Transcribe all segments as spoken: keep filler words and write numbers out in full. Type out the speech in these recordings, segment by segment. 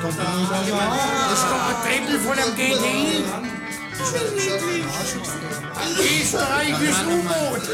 doch das ist doch ein Drittel von dem G D I. Österreichisches U-Boot.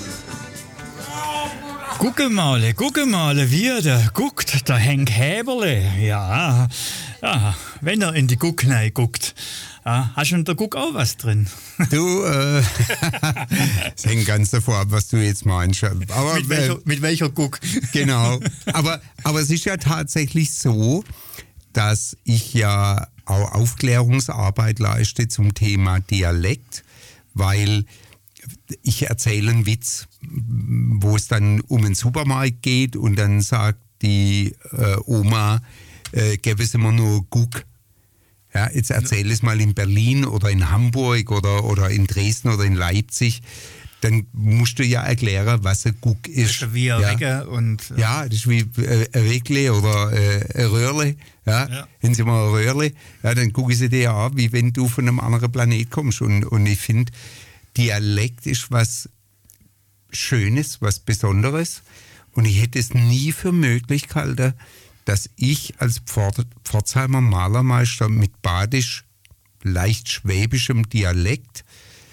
Gucke mal, gucke mal, wie der guckt, der Henk Häberle. Ja, ja, wenn er in die Gucknei guckt. Ja, hast du in der Guck auch was drin? Du, äh, es hängt ganz davor ab, was du jetzt meinst. Aber, mit, welcher, äh, mit welcher Guck? Genau. Aber, aber es ist ja tatsächlich so, dass ich ja auch Aufklärungsarbeit leiste zum Thema Dialekt, weil ich erzähle einen Witz, wo es dann um einen Supermarkt geht und dann sagt die äh, Oma, äh, gäbe es immer nur Guck. Ja, jetzt erzähl es mal in Berlin oder in Hamburg oder, oder in Dresden oder in Leipzig. Dann musst du ja erklären, was ein Guck ist. Das ist wie ein ja. Wecker und... Äh ja, das ist wie äh, ein Weckle oder äh, ein Röhrle. Ja? Ja. Wenn sie mal ein Röhrle, ja, dann gucken sie dir an, wie wenn du von einem anderen Planet kommst. Und, und ich finde, Dialekt ist was Schönes, was Besonderes. Und ich hätte es nie für möglich gehalten, dass ich als Pfort, Pforzheimer Malermeister mit badisch, leicht schwäbischem Dialekt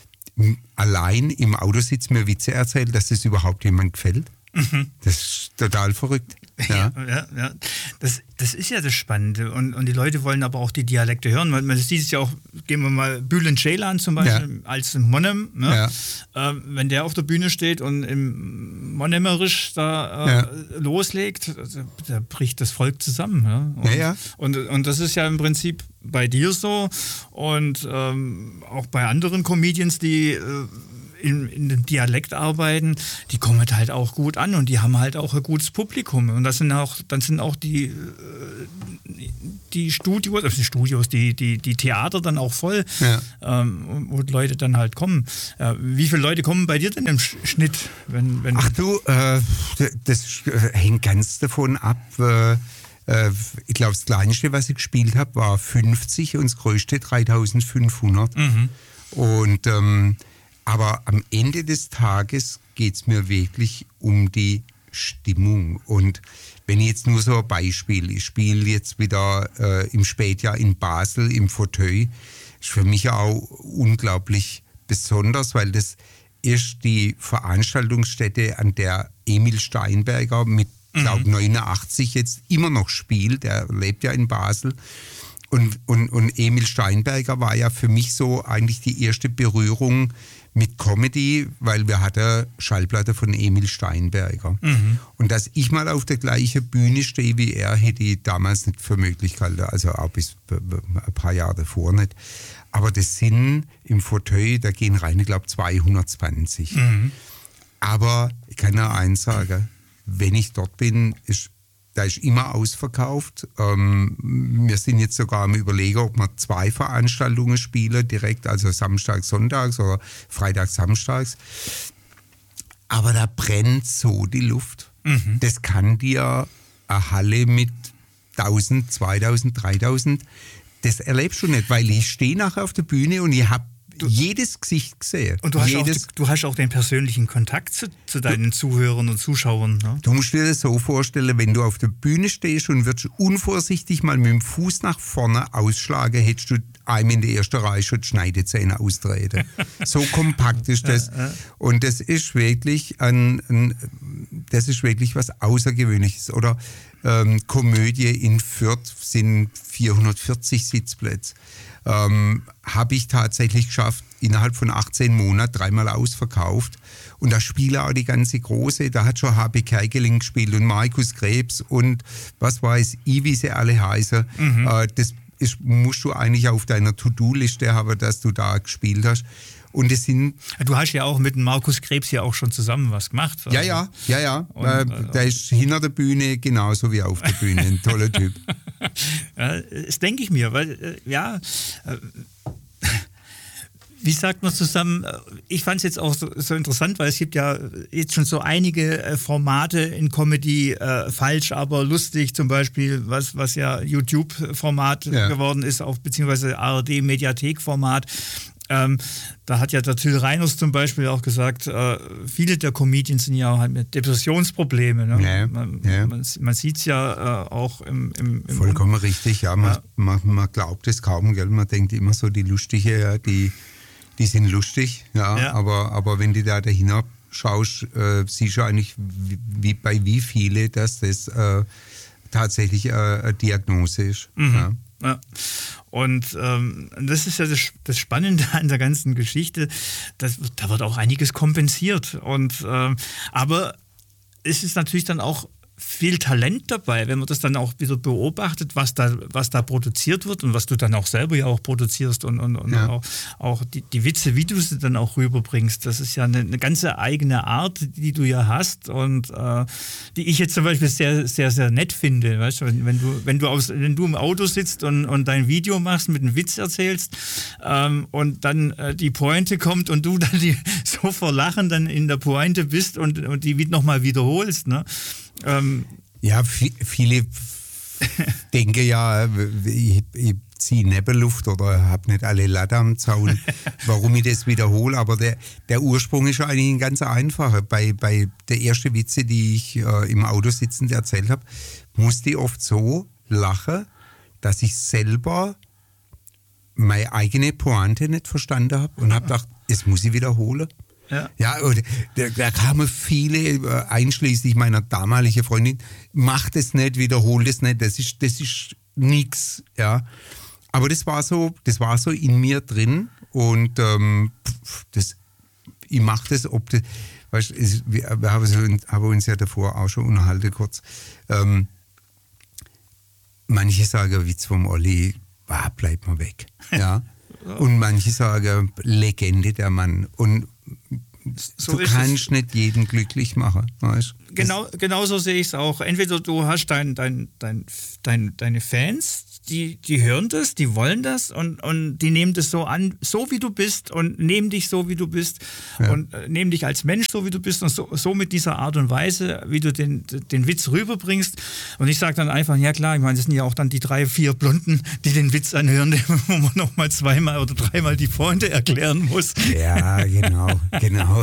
allein im Auto sitze, mir Witze erzählt, dass das überhaupt jemand gefällt. Mhm. Das ist total verrückt. Ja, ja, ja, ja. Das, das ist ja das Spannende. Und, und die Leute wollen aber auch die Dialekte hören. Man, man sieht es ja auch, gehen wir mal Bülent Ceylan zum Beispiel, ja. als Monem. Ne? Ja. Ähm, wenn der auf der Bühne steht und im Monnemerisch da äh, ja. loslegt, da, da bricht das Volk zusammen. Ja? Und, ja, ja. Und, und das ist ja im Prinzip bei dir so und ähm, auch bei anderen Comedians, die äh, in, in dem Dialekt arbeiten, die kommen halt auch gut an und die haben halt auch ein gutes Publikum. Und das sind auch, dann sind auch die, die Studios, also die Studios, die, die, die Theater dann auch voll, ja. ähm, wo die Leute dann halt kommen. Äh, wie viele Leute kommen bei dir denn im Schnitt? Wenn, wenn Ach du, äh, das hängt ganz davon ab. Äh, ich glaube, das Kleinste, was ich gespielt habe, war fünfzig und das Größte dreitausendfünfhundert. Mhm. Und ähm, aber am Ende des Tages geht es mir wirklich um die Stimmung. Und wenn ich jetzt nur so ein Beispiel, ich spiele jetzt wieder äh, im Spätjahr in Basel im Fauteuil, ist für mich auch unglaublich besonders, weil das ist die Veranstaltungsstätte, an der Emil Steinberger mit, mhm. glaube neunundachtzig jetzt immer noch spielt. Er lebt ja in Basel. Und, und, und Emil Steinberger war ja für mich so eigentlich die erste Berührung mit Comedy, weil wir hatten Schallplatte von Emil Steinberger. Mhm. Und dass ich mal auf der gleichen Bühne stehe wie er, hätte ich damals nicht für möglich gehalten, also auch bis ein paar Jahre davor nicht. Aber das sind im Fauteuil, da gehen rein, ich glaube, zweihundertzwanzig. Mhm. Aber ich kann nur eins sagen, wenn ich dort bin, ist da ist immer ausverkauft. Ähm, wir sind jetzt sogar am Überlegen, ob wir zwei Veranstaltungen spielen, direkt, also samstags, sonntags oder freitags, samstags. Aber da brennt so die Luft. Mhm. Das kann dir eine Halle mit tausend, zweitausend, dreitausend, das erlebst du nicht, weil ich stehe nachher auf der Bühne und ich habe jedes Gesicht gesehen. Und du hast, jedes, auch, du hast auch den persönlichen Kontakt zu, zu deinen du, Zuhörern und Zuschauern. Ne? Du musst dir das so vorstellen, wenn du auf der Bühne stehst und würdest unvorsichtig mal mit dem Fuß nach vorne ausschlagen, hättest du einem in der ersten Reihe schon die Schneidezähne austreten. So kompakt ist das. Und das ist wirklich ein, ein das ist wirklich was Außergewöhnliches. Oder ähm, Komödie in Fürth sind vierhundertvierzig Sitzplätze. Ähm, habe ich tatsächlich geschafft, innerhalb von achtzehn Monaten dreimal ausverkauft. Und da spiele auch die ganze Große, da hat schon H B Kerkeling gespielt und Markus Krebs und was weiß ich, wie sie alle heißen. Mhm. Äh, das ist, musst du eigentlich auf deiner To-Do-Liste haben, dass du da gespielt hast. Und es sind du hast ja auch mit Markus Krebs ja auch schon zusammen was gemacht. Also. Ja, ja, ja, ja. Und, äh, der ist hinter der Bühne genauso wie auf der Bühne. Ein toller Typ. Ja, das denke ich mir, weil, äh, ja, äh, wie sagt man zusammen, ich fand es jetzt auch so, so interessant, weil es gibt ja jetzt schon so einige äh, Formate in Comedy, äh, falsch, aber lustig zum Beispiel, was, was ja YouTube-Format ja. geworden ist, auch beziehungsweise A R D-Mediathek-Format. Ähm, da hat ja der Till Reiners zum Beispiel auch gesagt, äh, viele der Comedians sind ja auch halt mit Depressionsprobleme. Ne? Ja, man ja. man, man sieht es ja äh, auch im, im, im Vollkommen richtig, ja. Man, Ja. man, man glaubt es kaum, gell? Man denkt immer so, die Lustige, ja, die, die sind lustig, ja. Ja. Aber, aber wenn du da dahinter schaust, äh, siehst du eigentlich, wie, wie, bei wie viele dass das äh, tatsächlich äh, eine Diagnose ist. Mhm. Ja. Ja. Und ähm, das ist ja das, das Spannende an der ganzen Geschichte. Das, da wird auch einiges kompensiert. Und, ähm, aber es ist natürlich dann auch viel Talent dabei, wenn man das dann auch wieder beobachtet, was da, was da produziert wird und was du dann auch selber ja auch produzierst und, und, und Ja. auch, auch die, die Witze, wie du sie dann auch rüberbringst. Das ist ja eine, eine ganze eigene Art, die du ja hast und äh, die ich jetzt zum Beispiel sehr, sehr, sehr nett finde. Weißt du, wenn, wenn du, wenn du aus, wenn du im Auto sitzt und, und dein Video machst, mit einem Witz erzählst ähm, und dann äh, die Pointe kommt und du dann die, so vor Lachen dann in der Pointe bist und, und die nochmal wiederholst, ne? Ähm, Ja, vi- viele denken ja, ich, ich ziehe Nebelluft oder habe nicht alle Latte am Zaun, warum ich das wiederhole. Aber der, der Ursprung ist eigentlich ein ganz einfacher. Bei, bei der ersten Witze, die ich äh, im Auto sitzend erzählt habe, musste ich oft so lachen, dass ich selber meine eigene Pointe nicht verstanden habe und habe gedacht, das muss ich wiederholen. Ja. Ja, und da, da kamen viele, einschließlich meiner damaligen Freundin, mach das nicht, wiederhol das nicht, das ist, das ist nix, ja. Aber das war so, das war so in mir drin und ähm, das, ich mache das, ob das, weißt, es, wir, wir haben, so, haben uns ja davor auch schon unterhalten kurz. Ähm, manche sagen, Witz vom Olli, ah, bleib mal weg, ja. Und manche sagen, Legende der Mann. Und So du ist kannst es. nicht jeden glücklich machen. Weißt? Genau, genauso sehe ich es auch. Entweder du hast dein, dein, dein, dein, deine Fans, die, die hören das, die wollen das und, und die nehmen das so an, so wie du bist und nehmen dich so, wie du bist Ja. und äh, nehmen dich als Mensch so, wie du bist und so, so mit dieser Art und Weise, wie du den, den Witz rüberbringst. Und ich sage dann einfach, ja klar, ich meine, das sind ja auch dann die drei, vier Blonden, die den Witz anhören, wo man nochmal zweimal oder dreimal die Pointe erklären muss. Ja, genau, genau.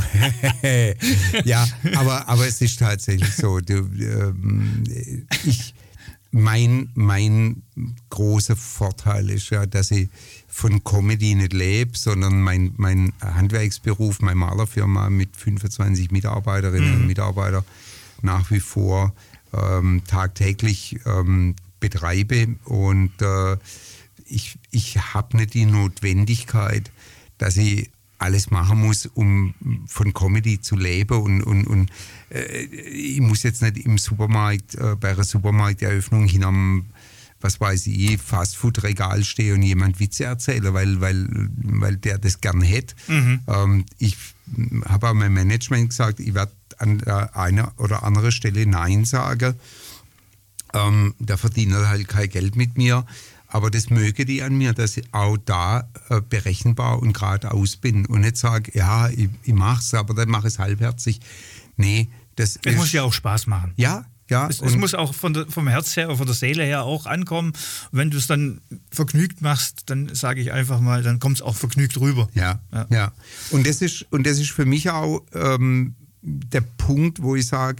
Ja, aber, aber es ist tatsächlich so. Du, ähm, ich, mein, mein großer Vorteil ist ja, dass ich von Comedy nicht lebe, sondern mein, mein Handwerksberuf, meine Malerfirma mit fünfundzwanzig Mitarbeiterinnen Mhm. und Mitarbeitern nach wie vor ähm, tagtäglich ähm, betreibe. Und äh, ich, ich habe nicht die Notwendigkeit, dass ich alles machen muss, um von Comedy zu leben und, und, und äh, ich muss jetzt nicht im Supermarkt, äh, bei einer Supermarkteröffnung hinterm, was weiß ich, Fastfood-Regal stehen und jemand Witze erzählen, weil, weil, weil der das gern hätte. Mhm. Ähm, ich habe auch meinem Management gesagt, ich werde an einer oder anderen Stelle Nein sagen. Ähm, da verdient er halt kein Geld mit mir. Aber das möge die an mir, dass ich auch da äh, berechenbar und geradeaus bin und nicht sage, ja, ich, ich mache es, aber dann mache ich es halbherzig. Nee, das Es ist, muss ja auch Spaß machen. Ja, ja. Es, es und- muss auch von der, vom Herz her, von der Seele her auch ankommen. Und wenn du es dann vergnügt machst, dann sage ich einfach mal, dann kommt es auch vergnügt rüber. Ja, Ja. ja. Und, das ist, und das ist für mich auch ähm, der Punkt, wo ich sage,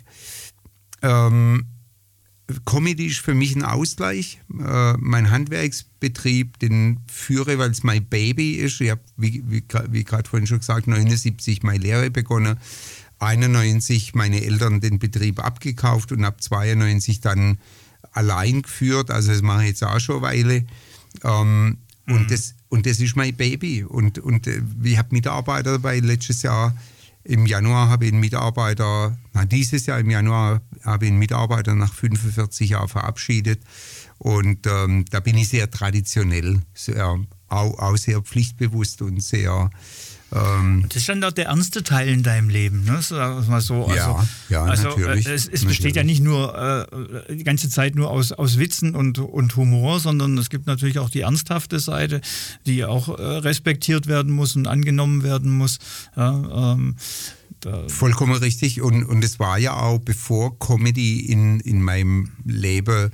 ähm, Comedy ist für mich ein Ausgleich. Äh, mein Handwerksbetrieb, den führe, weil es mein Baby ist. Ich habe, wie, wie, wie gerade vorhin schon gesagt, neunundsiebzig meine Lehre begonnen, einundneunzig meine Eltern den Betrieb abgekauft und ab zweiundneunzig dann allein geführt. Also das mache ich jetzt auch schon eine Weile. Ähm, Mhm. und, das, und das ist mein Baby. Und, und äh, ich habe Mitarbeiter dabei. Letztes Jahr im Januar habe ich einen Mitarbeiter, na, dieses Jahr im Januar habe ich einen Mitarbeiter nach fünfundvierzig Jahren verabschiedet. Und ähm, da bin ich sehr traditionell, sehr, auch, auch sehr pflichtbewusst und sehr... Ähm, Das ist dann auch der ernste Teil in deinem Leben, ne? Sagen wir mal so. Also, Ja, ja, also, natürlich. äh, Es, es besteht ja nicht nur äh, die ganze Zeit nur aus, aus Witzen und, und Humor, sondern es gibt natürlich auch die ernsthafte Seite, die auch äh, respektiert werden muss und angenommen werden muss. Ja, ähm, da, Vollkommen richtig. Und, und es war ja auch, bevor Comedy in, in meinem Leben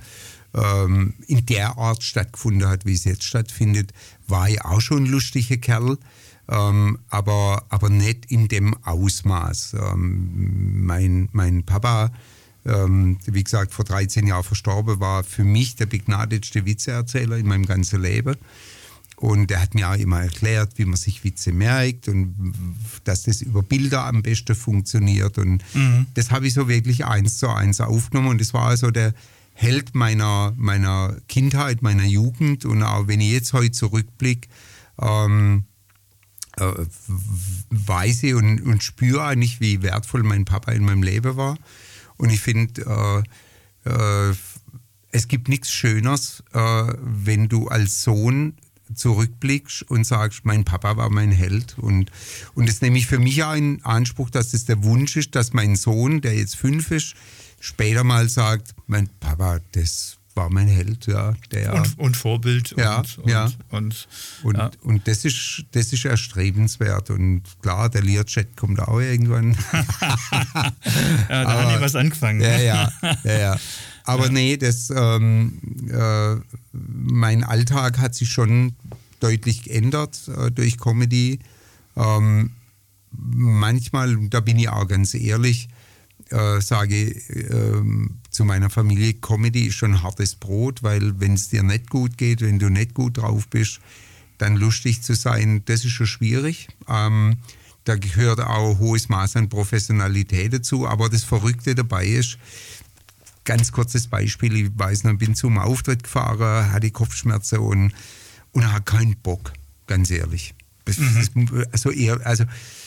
ähm, in der Art stattgefunden hat, wie es jetzt stattfindet, war ich auch schon ein lustiger Kerl. Ähm, aber, aber nicht in dem Ausmaß. Ähm, mein, mein Papa, ähm, wie gesagt, vor dreizehn Jahren verstorben, war für mich der begnadetste Witzeerzähler in meinem ganzen Leben. Und er hat mir auch immer erklärt, wie man sich Witze merkt und dass das über Bilder am besten funktioniert. Und mhm. das habe ich so wirklich eins zu eins aufgenommen. Und das war also der Held meiner, meiner Kindheit, meiner Jugend. Und auch wenn ich jetzt heute zurückblicke, ähm, Äh, weiß ich und, und spüre eigentlich, wie wertvoll mein Papa in meinem Leben war. Und ich finde, äh, äh, es gibt nichts Schöneres, äh, wenn du als Sohn zurückblickst und sagst, mein Papa war mein Held. Und, und das nehme ich für mich auch in Anspruch, dass das der Wunsch ist, dass mein Sohn, der jetzt fünf ist, später mal sagt, mein Papa, das war mein Held, ja. Der, und, und Vorbild. Ja, und, ja. Und, und, und, ja. und das ist, das ist erstrebenswert. Und klar, der Learjet kommt auch irgendwann. ja, da haben die was angefangen. Ja, ja, ja, ja. Aber ja. nee, das, ähm, äh, mein Alltag hat sich schon deutlich geändert äh, durch Comedy. Ähm, manchmal, da bin ich auch ganz ehrlich, äh, sage äh, zu meiner Familie, Comedy ist schon hartes Brot, weil wenn es dir nicht gut geht, wenn du nicht gut drauf bist, dann lustig zu sein, das ist schon schwierig. Ähm, da gehört auch ein hohes Maß an Professionalität dazu, aber das Verrückte dabei ist, ganz kurzes Beispiel, ich weiß noch, bin zum Auftritt gefahren, hatte Kopfschmerzen und, und hatte keinen Bock, ganz ehrlich. Das, mhm. das, also eher, also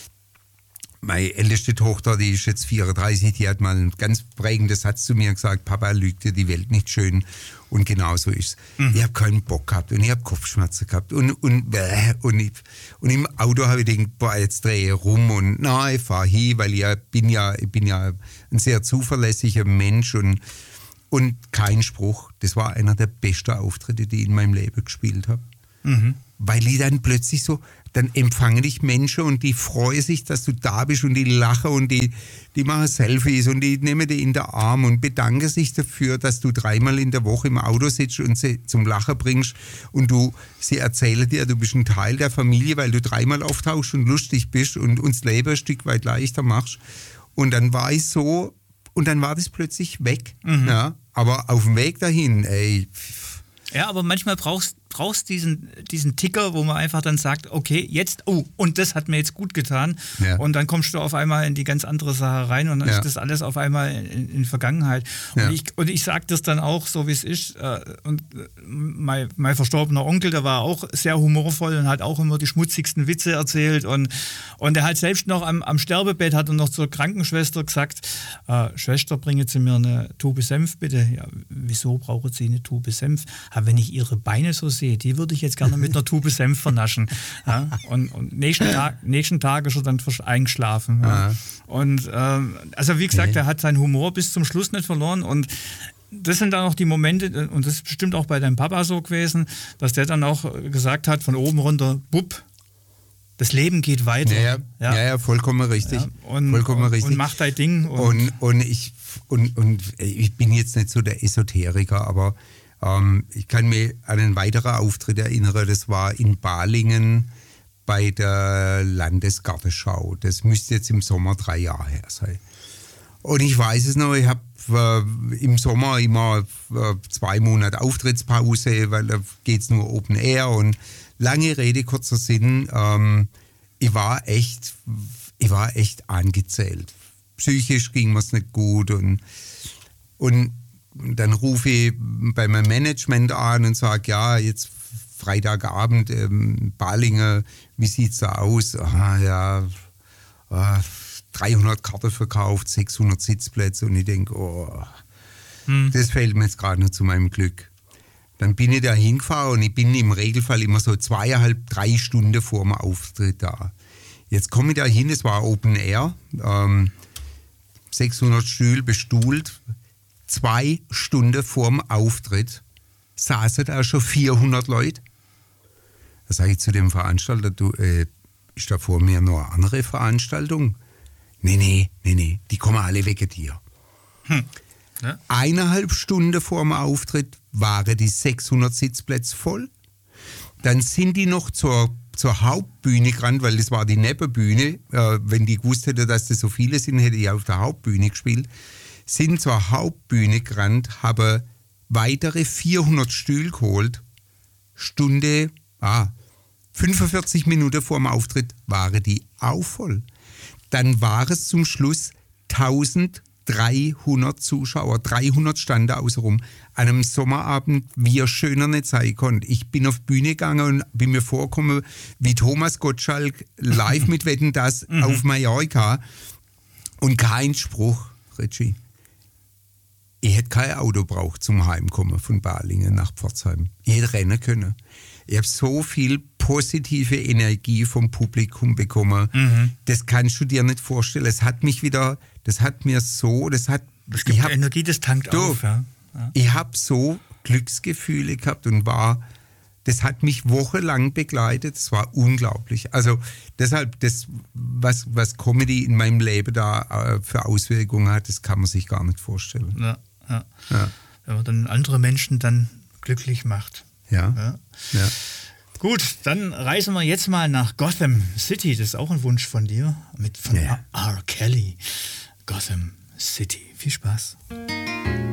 meine älteste Tochter, die ist jetzt vierunddreißig, die hat mal einen ganz prägenden Satz zu mir gesagt, Papa, lügt dir die Welt nicht schön. Und genau so ist es. Mhm. Ich habe keinen Bock gehabt und ich habe Kopfschmerzen gehabt. Und, und, und, ich, und im Auto habe ich gedacht, boah, jetzt drehe ich rum und nein, ich fahre hin, weil ich ja, bin, ja, ich bin ja ein sehr zuverlässiger Mensch und, und kein Spruch. Das war einer der besten Auftritte, die ich in meinem Leben gespielt habe. Mhm. Weil ich dann plötzlich so, dann empfangen dich Menschen und die freuen sich, dass du da bist und die lachen und die, die machen Selfies und die nehmen dich in den Arm und bedanken sich dafür, dass du dreimal in der Woche im Auto sitzt und sie zum Lachen bringst und du, sie erzählen dir, du bist ein Teil der Familie, weil du dreimal auftauchst und lustig bist und uns das Leben ein Stück weit leichter machst. Und dann war ich so, und dann war das plötzlich weg. Mhm. Ja, aber auf dem Weg dahin, ey. Ja, aber manchmal brauchst brauchst diesen, diesen Ticker, wo man einfach dann sagt, okay, jetzt, oh, und das hat mir jetzt gut getan. Ja. Und dann kommst du auf einmal in die ganz andere Sache rein und dann ja. ist das alles auf einmal in, in Vergangenheit. Ja. Und ich, und ich sage das dann auch so, wie es ist. Und mein, mein verstorbener Onkel, der war auch sehr humorvoll und hat auch immer die schmutzigsten Witze erzählt. Und, und er hat selbst noch am, am Sterbebett, hat er noch zur Krankenschwester gesagt, äh, Schwester, bringen Sie mir eine Tube Senf, bitte. Ja, wieso brauchen Sie eine Tube Senf? Aber wenn ich Ihre Beine so sehe, die würde ich jetzt gerne mit einer Tube Senf vernaschen. Ja? Und, und nächsten Tag, nächsten Tag ist er dann eingeschlafen. Ja? Ja. Und ähm, also wie gesagt, er hat seinen Humor bis zum Schluss nicht verloren und das sind dann auch die Momente, und das ist bestimmt auch bei deinem Papa so gewesen, dass der dann auch gesagt hat, von oben runter, bupp, das Leben geht weiter. Ja, ja, ja, ja vollkommen richtig. Ja, und, vollkommen und, richtig. Und mach dein Ding. Und, und, und, ich, und, und ich bin jetzt nicht so der Esoteriker, aber ähm, ich kann mich an einen weiteren Auftritt erinnern, das war in Balingen bei der Landesgartenschau. Das müsste jetzt im Sommer drei Jahre her sein. Und ich weiß es noch, ich habe äh, im Sommer immer äh, zwei Monate Auftrittspause, weil da geht es nur Open Air und lange Rede, kurzer Sinn, ähm, ich war echt, ich war echt angezählt. Psychisch ging mir es nicht gut und, und dann rufe ich bei meinem Management an und sage, ja, jetzt Freitagabend, ähm, Balingen, wie sieht es da aus? Aha, ja, äh, dreihundert Karten verkauft, sechshundert Sitzplätze und ich denke, oh, hm. das fällt mir jetzt gerade noch zu meinem Glück. Dann bin ich da hingefahren und ich bin im Regelfall immer so zweieinhalb, drei Stunden vor dem Auftritt da. Jetzt komme ich da hin, es war Open Air, ähm, sechshundert Stühle bestuhlt, zwei Stunden vor dem Auftritt saßen da schon vierhundert Leute. Da sage ich zu dem Veranstalter, du, äh, ist da vor mir noch eine andere Veranstaltung? Nee, nee, nee, nee, die kommen alle wegen dir. Hm. Ja. Eineinhalb Stunden vor dem Auftritt waren die sechshundert Sitzplätze voll. Dann sind die noch zur, zur Hauptbühne gerannt, weil das war die Nebenbühne. Äh, wenn die gewusst hätte, dass das so viele sind, hätte ich auf der Hauptbühne gespielt. Sind zur Hauptbühne gerannt, haben weitere vierhundert Stühle geholt. Stunde, ah, fünfundvierzig Minuten vor dem Auftritt waren die auch voll. Dann war es zum Schluss dreizehnhundert Zuschauer, dreihundert standen außenrum. An einem Sommerabend, wie er schöner nicht sein konnte. Ich bin auf die Bühne gegangen und bin mir vorgekommen wie Thomas Gottschalk live mit Wetten, das auf Mallorca. Und kein Spruch, Richie. Ich hätte kein Auto braucht zum Heimkommen von Balingen nach Pforzheim. Ich hätte rennen können. Ich habe so viel positive Energie vom Publikum bekommen. Mhm. Das kannst du dir nicht vorstellen. Es hat mich wieder, das hat mir so, das hat... Es gibt ich hab, Energie, das tankt du, auf. Ja. Ja. Ich habe so Glücksgefühle gehabt und war, das hat mich wochenlang begleitet. Das war unglaublich. Also deshalb, das, was, was Comedy in meinem Leben da äh, für Auswirkungen hat, das kann man sich gar nicht vorstellen. Ja, ja. Ja. Wenn man dann andere Menschen dann glücklich macht. Ja. Ja. Ja. Gut, dann reisen wir jetzt mal nach Gotham City. Das ist auch ein Wunsch von dir. Mit von Ja. R. Kelly. Gotham City. Viel Spaß.